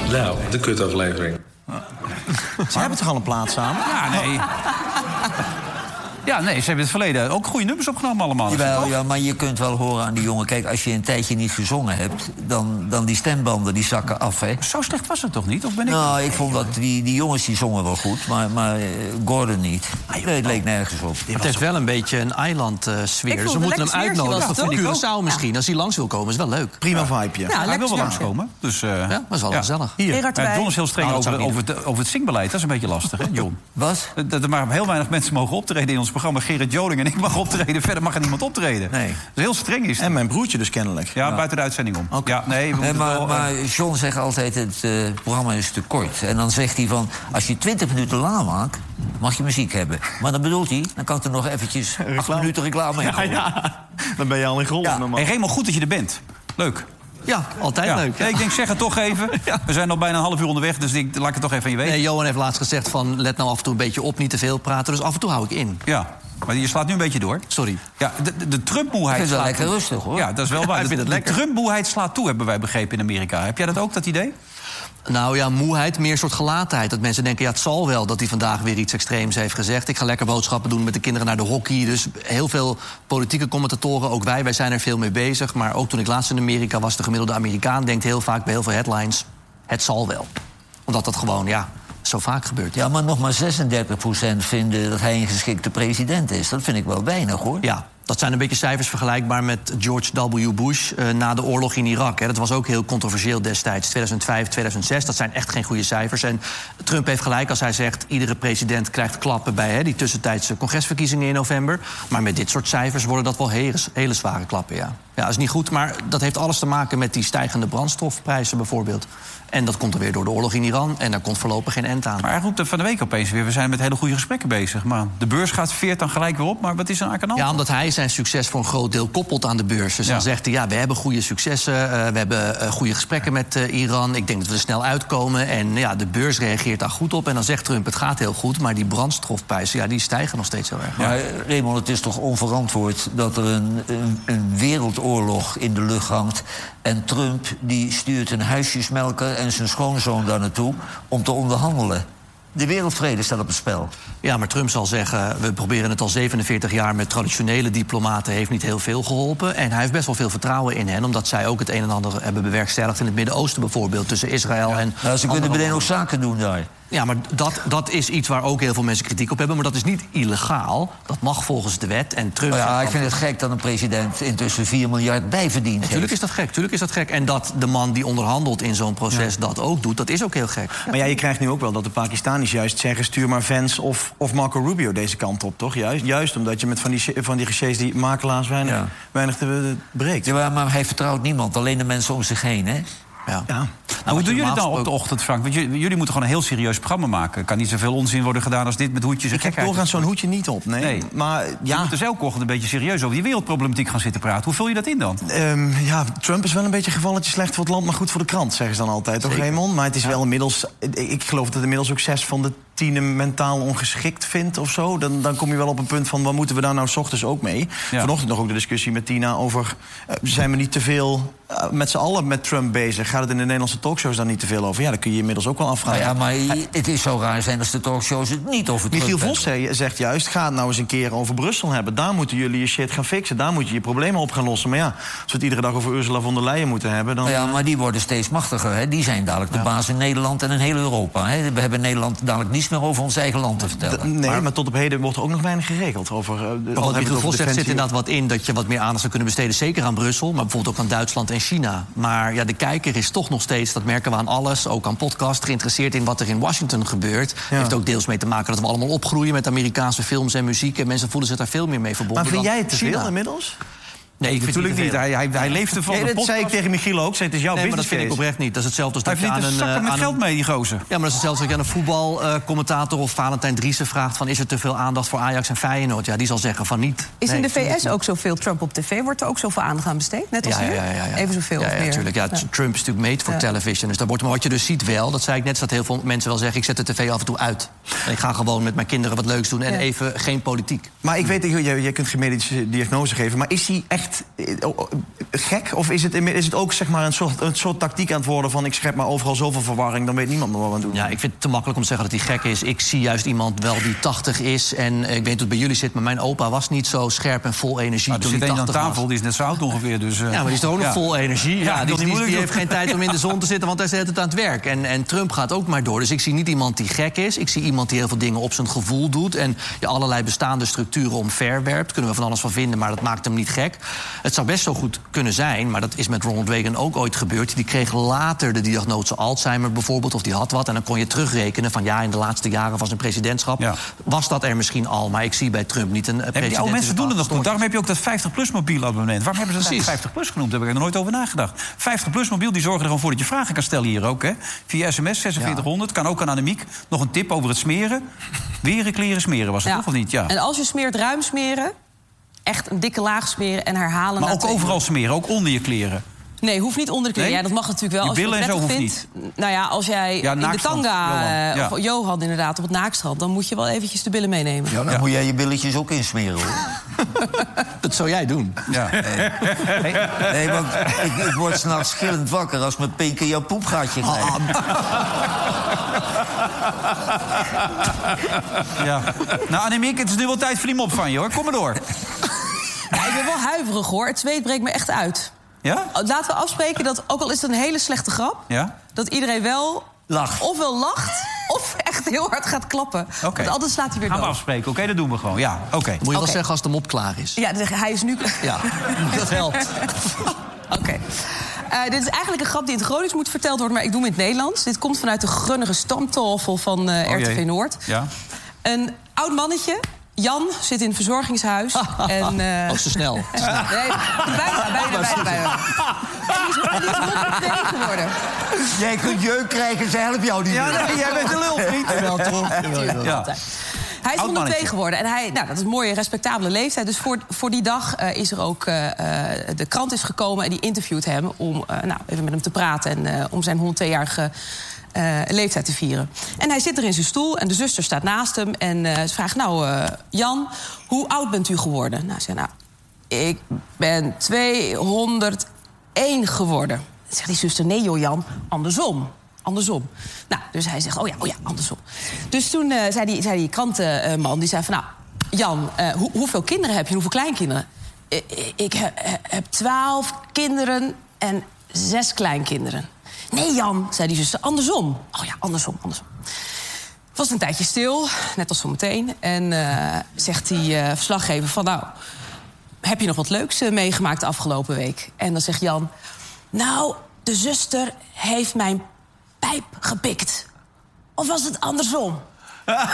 Nou, de kutaflevering. Ze hebben toch al een plaat samen? Ja, nee. Ja, nee, ze hebben in het verleden ook goede nummers opgenomen allemaal. Jawel, ja, maar je kunt wel horen aan die jongen... Kijk, als je een tijdje niet gezongen hebt... dan die stembanden die zakken af, hè. Zo slecht was het toch niet? Of ben ik... Nou, ik vond dat die jongens die zongen wel goed... maar Gordon niet. Het leek nergens op. Het heeft wel een beetje een eiland-sfeer. Dus we moeten hem uitnodigen voor Curaçao misschien. Als hij langs wil komen, is wel leuk. Prima vibeje. Ja, hij wil wel langskomen. Dus, ja, dat is wel gezellig. John is heel streng over het zingbeleid. Dat is een beetje lastig, hè, John? Wat? Er maar heel weinig mensen mogen optreden in ons programma. Gerrit Joling en ik mag optreden. Verder mag er niemand optreden. Nee. Dus heel streng is het. En mijn broertje dus kennelijk. Ja, buiten de uitzending om. Okay. Ja, nee, maar John zegt altijd, het programma is te kort. En dan zegt hij van, als je 20 minuten lang maakt... mag je muziek hebben. Maar dan bedoelt hij, dan kan ik er nog eventjes 8 minuten reclame in. Ja. Dan ben je al in grond. Ja. Hey, Raymond, goed dat je er bent. Leuk. Ja, altijd leuk. Ja. Nee, ik denk, zeg het toch even. Ja. We zijn nog bijna een half uur onderweg, dus laat ik het toch even aan je weten. Nee, Johan heeft laatst gezegd van, let nou af en toe een beetje op, niet te veel praten. Dus af en toe hou ik in. Ja, maar je slaat nu een beetje door. Sorry. Ja, de Trump-moeheid. Ik vind het wel lekker rustig, hoor. Ja, dat is wel waar. Ik vind het lekker. De Trump-moeheid slaat toe, hebben wij begrepen in Amerika. Heb jij dat ook, dat idee? Nou ja, moeheid, meer een soort gelatenheid. Dat mensen denken, ja, het zal wel dat hij vandaag weer iets extreems heeft gezegd. Ik ga lekker boodschappen doen met de kinderen naar de hockey. Dus heel veel politieke commentatoren, ook wij zijn er veel mee bezig. Maar ook toen ik laatst in Amerika was, de gemiddelde Amerikaan denkt heel vaak bij heel veel headlines, het zal wel. Omdat dat gewoon, ja, zo vaak gebeurt. Ja, maar nog maar 36% vinden dat hij een geschikte president is. Dat vind ik wel weinig, hoor. Ja, dat zijn een beetje cijfers vergelijkbaar met George W. Bush na de oorlog in Irak. Hè. Dat was ook heel controversieel destijds, 2005, 2006. Dat zijn echt geen goede cijfers. En Trump heeft gelijk als hij zegt, iedere president krijgt klappen bij die tussentijdse congresverkiezingen in november. Maar met dit soort cijfers worden dat wel hele zware klappen, ja. Ja, dat is niet goed, maar dat heeft alles te maken met die stijgende brandstofprijzen bijvoorbeeld. En dat komt er weer door de oorlog in Iran. En daar komt voorlopig geen end aan. Maar hij roept er van de week opeens weer, we zijn met hele goede gesprekken bezig. Maar de beurs veert dan gelijk weer op. Maar wat is er aan de hand? Ja, omdat hij zijn succes voor een groot deel koppelt aan de beurs. Dus dan zegt hij, ja, we hebben goede successen. We hebben goede gesprekken met Iran. Ik denk dat we er snel uitkomen. En ja, de beurs reageert daar goed op. En dan zegt Trump, het gaat heel goed. Maar die brandstofprijzen, ja, die stijgen nog steeds heel erg. Maar Raymond, het is toch onverantwoord dat er een wereldoorlog in de lucht hangt. En Trump die stuurt een huisjesmelker en zijn schoonzoon daar naartoe om te onderhandelen. De wereldvrede staat op het spel. Ja, maar Trump zal zeggen, we proberen het al 47 jaar met traditionele diplomaten, heeft niet heel veel geholpen. En hij heeft best wel veel vertrouwen in hen, omdat zij ook het een en ander hebben bewerkstelligd in het Midden-Oosten bijvoorbeeld, tussen Israël en... Nou, ze kunnen meteen ook zaken doen daar. Ja, maar dat is iets waar ook heel veel mensen kritiek op hebben. Maar dat is niet illegaal. Dat mag volgens de wet. En Trump ik vind het gek dat een president intussen 4 miljard bijverdiend heeft. Tuurlijk is dat gek. En dat de man die onderhandelt in zo'n proces dat ook doet, dat is ook heel gek. Maar ja, je krijgt nu ook wel dat de Pakistanis juist zeggen, stuur maar Vance of Marco Rubio deze kant op, toch? Juist omdat je met van die dossiers die makelaars weinig te breekt. Ja, maar hij vertrouwt niemand, alleen de mensen om zich heen, hè? Ja. Nou, hoe doen jullie nou op de ochtend, Frank? Want jullie moeten gewoon een heel serieus programma maken. Er kan niet zoveel onzin worden gedaan als dit met hoedjes en gekheid. Ik heb doorgaans zo'n hoedje niet op, nee. Maar je moet dus elke ochtend een beetje serieus over die wereldproblematiek gaan zitten praten. Hoe vul je dat in dan? Trump is wel een beetje een gevalletje slecht voor het land, maar goed voor de krant, zeggen ze dan altijd, toch, Raymond? Maar het is wel inmiddels, ik geloof dat inmiddels ook 6 van de 10 hem mentaal ongeschikt vindt of zo. Dan kom je wel op een punt van, wat moeten we daar nou 's ochtends ook mee? Ja. Vanochtend nog ook de discussie met Tina over, zijn we niet te veel met z'n allen met Trump bezig? Gaat het in de Nederlandse talkshows dan niet te veel over? Ja, dat kun je inmiddels ook wel afvragen. Nou ja, maar het is zo raar zijn als de talkshows het niet over Trump Michiel Vos zegt juist, ga het nou eens een keer over Brussel hebben. Daar moeten jullie je shit gaan fixen. Daar moet je je problemen op gaan lossen. Maar ja, als we het iedere dag over Ursula von der Leyen moeten hebben, dan... Ja, maar die worden steeds machtiger. Hè? Die zijn dadelijk de baas in Nederland en in heel Europa. Hè? We hebben in Nederland dadelijk niets meer over ons eigen land te vertellen. Nee, maar tot op heden wordt er ook nog weinig geregeld over... wat Michiel Vos zegt, zit inderdaad wat in dat je wat meer aandacht zou kunnen besteden. Zeker aan Brussel, maar bijvoorbeeld ook aan Duitsland en China. Maar ja, de kijker is toch nog steeds, dat merken we aan alles, ook aan podcast, geïnteresseerd in wat er in Washington gebeurt. Ja. Heeft ook deels mee te maken dat we allemaal opgroeien met Amerikaanse films en muziek. En mensen voelen zich daar veel meer mee verbonden. Maar vind jij het te China veel inmiddels? Nee, ik vind natuurlijk niet. Hij leeft ervan. Ja, dat zei ik tegen Michiel ook. Het is jouw maar dat vind ik oprecht niet. Dat is hetzelfde als dat je aan een zakken met geld mee, die gozer. Ja, maar dat is hetzelfde als je aan een voetbalcommentator of Valentijn Driessen vraagt van, is er te veel aandacht voor Ajax en Feyenoord? Ja, die zal zeggen van niet. Is in de VS ook zoveel Trump op tv? Wordt er ook zoveel aandacht aan besteed? Net als hier? Even zoveel of meer? Natuurlijk. Ja, Trump is natuurlijk made for television. Dus daar wordt, maar wat je dus ziet wel, dat zei ik net, is dat heel veel mensen wel zeggen, ik zet de tv af en toe uit. Ik ga gewoon met mijn kinderen wat leuks doen en even geen politiek. Maar ik weet, jij kunt geen medische diagnose geven... maar is hij echt gek? Of is het ook zeg maar een soort tactiek aan het worden van... ik schep maar overal zoveel verwarring, dan weet niemand meer wat we aan doen? Ja, ik vind het te makkelijk om te zeggen dat hij gek is. Ik zie juist iemand wel die 80 is. En ik weet niet hoe het bij jullie zit, maar mijn opa was niet zo scherp en vol energie toen hij 80 was. Er zit een aan tafel, die is net zo oud ongeveer. Dus, ja, maar die is toch ook nog vol energie. Ja, die heeft geen tijd om in de zon te zitten, want hij zit het aan het werk. En Trump gaat ook maar door. Dus ik zie niet iemand die gek is. Ik zie iemand die heel veel dingen op zijn gevoel doet... en allerlei bestaande structuren omverwerpt. Kunnen we van alles van vinden, maar dat maakt hem niet gek. Het zou best zo goed kunnen zijn, maar dat is met Ronald Reagan ook ooit gebeurd. Die kreeg later de diagnose Alzheimer bijvoorbeeld, of die had wat... en dan kon je terugrekenen van in de laatste jaren van zijn presidentschap... was dat er misschien al, maar ik zie bij Trump niet een president... Die mensen doen het nog goed. Daarom heb je ook dat 50-plus mobiel abonnement. Waarom hebben ze dat 50-plus genoemd? Daar heb ik er nooit over nagedacht. 50-plus mobiel, die zorgen er gewoon voor dat je vragen kan stellen hier ook. Hè? Via sms 4600, kan ook aan Annemiek. Nog een tip over het smeren. Weren, kleren, smeren was het toch of niet? Ja. En als je smeert, ruim smeren. Echt een dikke laag smeren en herhalen. Maar ook overal smeren, ook onder je kleren. Nee, hoeft niet onder de kleren. Nee? Ja, dat mag natuurlijk wel. Je billen en zo hoeft niet. Nou ja, als jij in de tanga... of Johan inderdaad, op het naakstrand... dan moet je wel eventjes de billen meenemen. Ja, dan moet jij je billetjes ook insmeren, hoor. Dat zou jij doen. Ja. Nee, want ik word 's nachts schillend wakker... als mijn pink in jouw poepgaatje krijgt. Ja. Nou, Annemiek, het is nu wel tijd voor die mop van je, hoor. Kom maar door. Ja, ik ben wel huiverig, hoor. Het zweet breekt me echt uit. Ja? Laten we afspreken dat, ook al is het een hele slechte grap... dat iedereen wel ofwel lacht of echt heel hard gaat klappen. Want anders slaat hij weer dood. Gaan we afspreken, oké? Dat doen we gewoon. Ja, oké. Moet je wel zeggen als de mop klaar is. Ja, hij is nu... Ja, dat helpt. Oké. Dit is eigenlijk een grap die in het Gronings moet verteld worden... maar ik doe hem in het Nederlands. Dit komt vanuit de grunnige stamtafel van RTV Noord. Ja. Een oud mannetje... Jan zit in een verzorgingshuis. En, te snel. Nee, bijna. En die is 102 geworden. Jij kunt jeuk krijgen, ze helpen jou niet. Ja, nee, jij bent een lul, vriend. Wel toch? Ja. Hij is 102 geworden. En dat is een mooie, respectabele leeftijd. Dus voor die dag is er ook... de krant is gekomen en die interviewt hem... om even met hem te praten en om zijn 102-jarige... leeftijd te vieren. En hij zit er in zijn stoel en de zuster staat naast hem... en ze vraagt, Jan, hoe oud bent u geworden? Nou, ze zegt, ik ben 201 geworden. Dan zegt die zuster, nee joh Jan, andersom. Nou, dus hij zegt, oh ja, andersom. Dus toen zei die krantenman, die zei van... Jan, hoeveel kinderen heb je, hoeveel kleinkinderen? Ik heb 12 kinderen en 6 kleinkinderen. Nee, Jan, zei die zuster, andersom. Oh ja, andersom. Het was een tijdje stil, net als zometeen. En zegt die verslaggever van... heb je nog wat leuks meegemaakt de afgelopen week? En dan zegt Jan... de zuster heeft mijn pijp gepikt. Of was het andersom? Ja.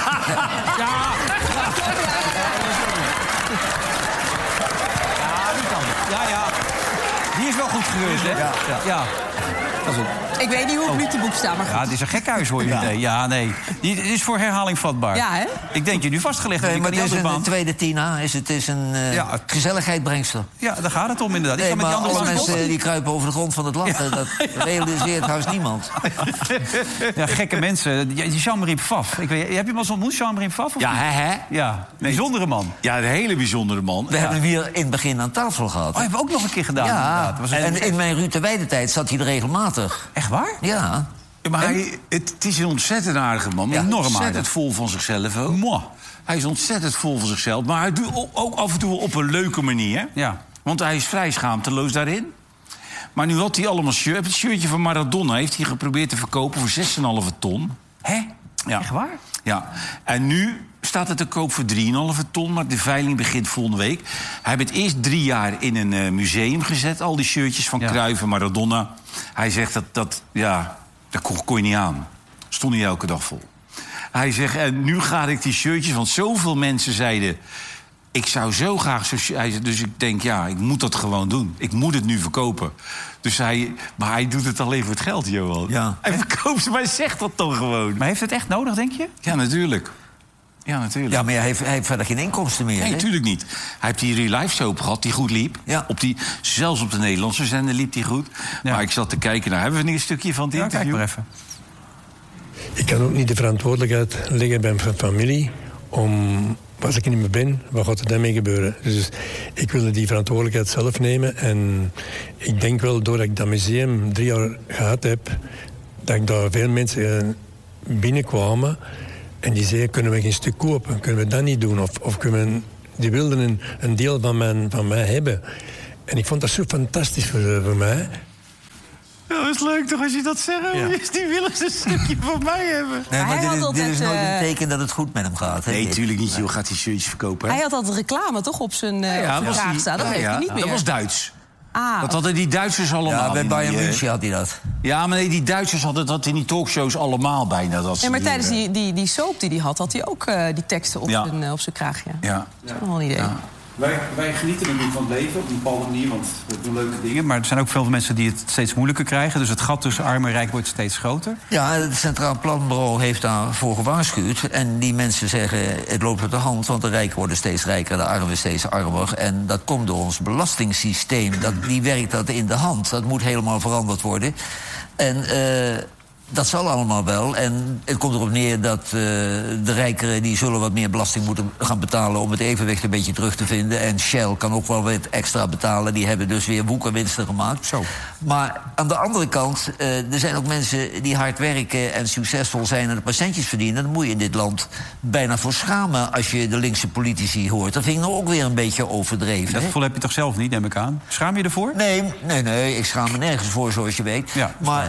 Die is wel goed geweest, hè? Ja. Ik weet niet hoe het nu te boek staat, maar goed. Ja, het is een gekhuis, hoor je meteen. Ja, nee. Die is voor herhaling vatbaar. Ja, hè? Ik denk je nu vastgelegd. Nee, maar het is een tweede Tina. Het is een gezelligheidbrengster. Ja, daar gaat het om inderdaad. Nee, maar alle mensen die kruipen over de grond van het land. Dat realiseert trouwens niemand. Ja, gekke mensen. Jean-Marie Pfaff. Heb je hem al eens ontmoet, Jean-Marie Pfaff? Ja, hè? Ja, bijzondere man. Ja, een hele bijzondere man. We hebben hem hier in het begin aan tafel gehad. Oh, hebben we ook nog een keer gedaan. Ja, en in mijn Ruud de Weide-tijd zat hij er regelmatig. Echt waar? Ja. Maar het is een ontzettend aardige man. Ja, enorm ontzettend aardig. vol van zichzelf ook. Moi. Hij is ontzettend vol van zichzelf. Maar hij doet ook af en toe op een leuke manier. Ja. Want hij is vrij schaamteloos daarin. Maar nu had hij allemaal het shirtje van Maradona heeft hij geprobeerd te verkopen voor 6,5 ton. Hè? Ja. Echt waar? Ja. En nu staat het te koop voor 3,5 ton, maar de veiling begint volgende week. Hij heeft het eerst 3 jaar in een museum gezet, al die shirtjes van Cruyff en Maradona. Hij zegt dat kon je niet aan. Stond hij elke dag vol. Hij zegt, en nu ga ik die shirtjes, want zoveel mensen zeiden... ik zou zo graag zo... Dus ik denk, ik moet dat gewoon doen. Ik moet het nu verkopen. Dus maar hij doet het alleen voor het geld, Johan. Ja. Hij verkoopt ze, maar hij zegt dat dan gewoon. Maar heeft het echt nodig, denk je? Ja, natuurlijk. Ja, maar hij heeft verder geen inkomsten meer. Nee, natuurlijk niet. Hij heeft die Real Life soap gehad, die goed liep. Ja. Zelfs op de Nederlandse zender liep die goed. Ja. Maar ik zat te kijken, hebben we niet een stukje van het interview? Kijk maar even. Ik kan ook niet de verantwoordelijkheid leggen bij mijn familie om, als ik er niet meer ben, wat gaat er dan mee gebeuren? Dus ik wilde die verantwoordelijkheid zelf nemen. En ik denk wel, doordat ik dat museum 3 jaar gehad heb, dat ik daar veel mensen binnenkwamen en die zeiden, kunnen we geen stuk kopen? Kunnen we dat niet doen? Of kunnen we, die wilden een deel van mij hebben. En ik vond dat zo fantastisch voor mij. Ja, dat is leuk toch als je dat zegt. Ja. Die willen ze een stukje van mij hebben. Nee, maar dit is nooit een teken dat het goed met hem gaat. Hè? Nee, natuurlijk niet. Joh, gaat hij shirtjes verkopen. Hè? Hij had altijd reclame toch op zijn kraag staan. Dat heeft hij niet meer. Dat was Duits. Ah, dat hadden die Duitsers allemaal. Ja, bij Bayern München had hij dat. Ja, maar nee, die Duitsers hadden dat in die talkshows allemaal bijna. Dat maar tijdens die soap die hij had hij ook die teksten op zijn kraagje. Ja. Dat is wel een idee. Ja. Wij genieten er nu van het leven op een bepaalde manier, want we doen leuke dingen. Maar er zijn ook veel mensen die het steeds moeilijker krijgen. Dus het gat tussen arm en rijk wordt steeds groter. Ja, het Centraal Planbureau heeft daarvoor gewaarschuwd. En die mensen zeggen, het loopt op de hand, want de rijken worden steeds rijker, de armen steeds armer. En dat komt door ons belastingssysteem. Die werkt dat in de hand. Dat moet helemaal veranderd worden. En dat zal allemaal wel. En het komt erop neer dat de rijkeren die zullen wat meer belasting moeten gaan betalen om het evenwicht een beetje terug te vinden. En Shell kan ook wel wat extra betalen. Die hebben dus weer woekerwinsten gemaakt. Zo. Maar aan de andere kant, er zijn ook mensen die hard werken en succesvol zijn en de patiëntjes verdienen. Dan moet je in dit land bijna voor schamen als je de linkse politici hoort. Dat vind ik nou ook weer een beetje overdreven. Dat gevoel heb je toch zelf niet, neem ik aan? Schaam je ervoor? Nee, ik schaam me nergens voor, zoals je weet. Ja, maar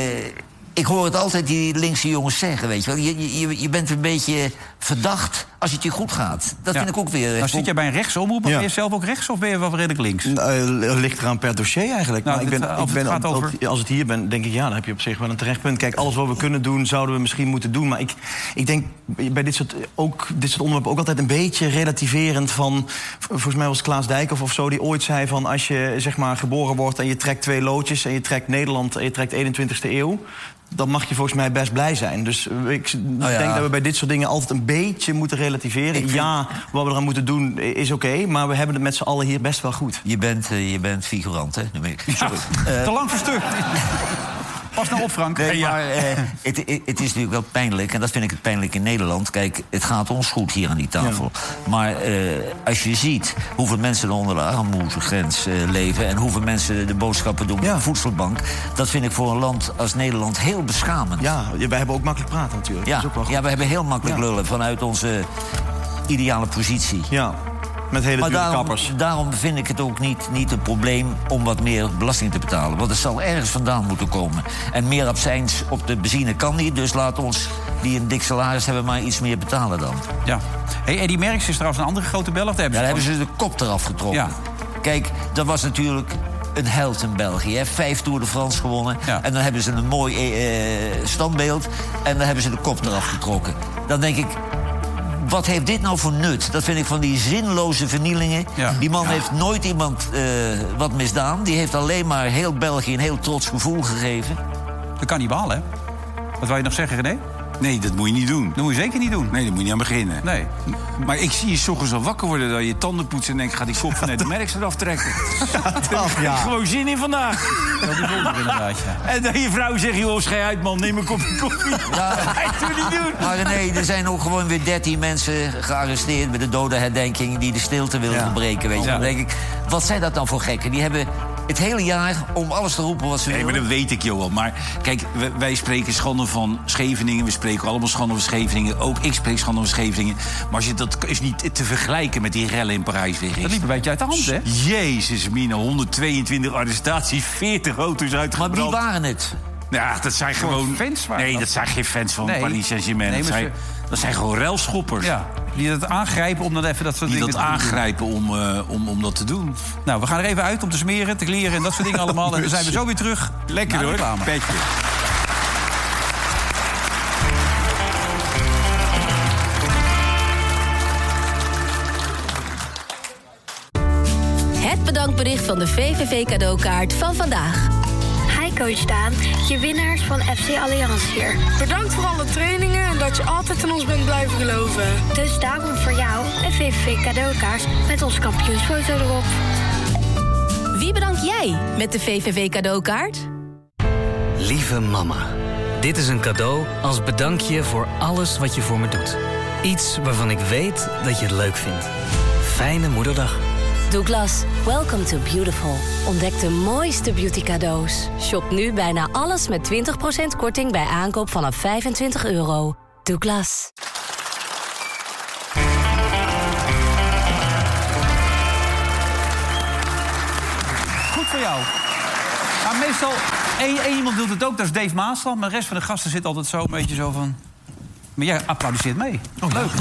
ik hoor het altijd die linkse jongens zeggen, weet je wel. Je bent een beetje verdacht als het je goed gaat. Dat vind ik ook weer. Nou, zit jij bij een rechtsomroep, ben je zelf ook rechts of ben je wel redelijk links? Ligt eraan per dossier eigenlijk. Nou, maar als het hier ben, denk ik, dan heb je op zich wel een terecht punt. Kijk, alles wat we kunnen doen, zouden we misschien moeten doen. Maar ik denk bij dit soort onderwerpen ook altijd een beetje relativerend van. Volgens mij was Klaas Dijkhoff of zo die ooit zei van, als je zeg maar geboren wordt en je trekt 2 loodjes en je trekt Nederland en je trekt 21ste eeuw, dan mag je volgens mij best blij zijn. Dus ik denk dat we bij dit soort dingen altijd een beetje moeten relativeren. Ja, wat we eraan moeten doen is oké, maar we hebben het met z'n allen hier best wel goed. Je bent figurant, hè? Sorry. Te lang verstuurd. Pas nou op, Frank. Nee, maar het is natuurlijk wel pijnlijk, en dat vind ik het pijnlijk in Nederland. Kijk, het gaat ons goed hier aan die tafel. Ja. Maar als je ziet hoeveel mensen er onder de armoedegrens leven en hoeveel mensen de boodschappen doen op de voedselbank, dat vind ik voor een land als Nederland heel beschamend. Ja, wij hebben ook makkelijk praten natuurlijk. Ja, dat is ook wel goed. We hebben heel makkelijk lullen vanuit onze ideale positie. Ja. Met hele dure kappers. Daarom vind ik het ook niet een probleem om wat meer belasting te betalen. Want het zal ergens vandaan moeten komen. En meer absijns op de benzine kan niet. Dus laat ons die een dik salaris hebben maar iets meer betalen dan. Ja. Eddie Merckx is trouwens een andere grote Belg. Daar hebben ze de kop eraf getrokken. Ja. Kijk, dat was natuurlijk een held in België. Hè? 5 Tour de France gewonnen. Ja. En dan hebben ze een mooi standbeeld. En dan hebben ze de kop eraf getrokken. Dan denk ik, wat heeft dit nou voor nut? Dat vind ik van die zinloze vernielingen. Ja. Die man heeft nooit iemand wat misdaan. Die heeft alleen maar heel België een heel trots gevoel gegeven. De kannibaal, hè? Wat wou je nog zeggen, René? Nee, dat moet je niet doen. Dat moet je zeker niet doen. Nee, daar moet je niet aan beginnen. Nee. Maar ik zie je 's ochtends al wakker worden dat je tanden poetsen en denk, ga die kop van Eddie Merckx eraf trekken. Daar heb ik gewoon zin in vandaag. Dat bijzonder inderdaad, ja. En dat je vrouw zegt, joh, schei uit man, neem een kopje koffie. Ja. Dat doe niet doen. Maar nee, er zijn ook gewoon weer 13 mensen gearresteerd bij de dodenherdenking die de stilte willen verbreken, weet je. Ja. Dan denk ik, wat zijn dat dan voor gekken? Die hebben het hele jaar om alles te roepen wat ze willen. Nee, maar dat weet ik, Johan. Maar kijk, wij spreken schande van Scheveningen. We spreken allemaal schande van Scheveningen. Ook ik spreek schande van Scheveningen. Maar dat is niet te vergelijken met die rellen in Parijs weer gisteren. Dat liep een beetje uit de hand, hè? Jezus, Mina, 122 arrestaties, 40 auto's uitgebrand. Maar wie waren het? Ja, dat zijn gewoon fans. Nee, dat zijn geen fans van Paris Saint-Germain. Nee, dat zijn gewoon relschoppers. Ja, die dat aangrijpen om dan even dat soort dingen te doen. Die dat aangrijpen om dat te doen. Nou, we gaan er even uit om te smeren, te kleren en dat soort dingen allemaal. En dan zijn we zo weer terug. Lekker hoor, petje. Het bedankbericht van de VVV cadeaukaart van vandaag. Hi Coach Daan, je winnaars van FC Allianz hier. Bedankt voor alle trainingen en dat je altijd in ons bent blijven geloven. Dus daarom voor jou een VVV cadeaukaart met onze kampioensfoto erop. Wie bedankt jij met de VVV cadeaukaart? Lieve mama, Dit is een cadeau als bedankje voor alles wat je voor me doet. Iets waarvan ik weet dat je het leuk vindt. Fijne moederdag. Douglas, welcome to beautiful. Ontdek de mooiste beauty cadeaus. Shop nu bijna alles met 20% korting bij aankoop vanaf €25. Douglas. Goed voor jou. Maar meestal, één iemand doet het ook, dat is Dave Maasland. Maar de rest van de gasten zit altijd zo een beetje zo van... Maar jij applaudisseert mee. Leuk.